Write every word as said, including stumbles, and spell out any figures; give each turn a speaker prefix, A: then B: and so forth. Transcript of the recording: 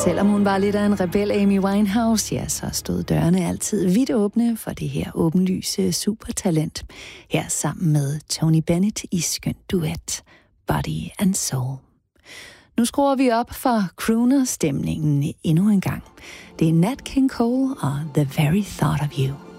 A: Selvom hun var lidt af en rebel Amy Winehouse, ja, så stod dørene altid vidt åbne for det her åbenlyse supertalent. Her sammen med Tony Bennett i skøn duet, Body and Soul. Nu skruer vi op for crooner-stemningen endnu en gang. Det er Nat King Cole og The Very Thought of You.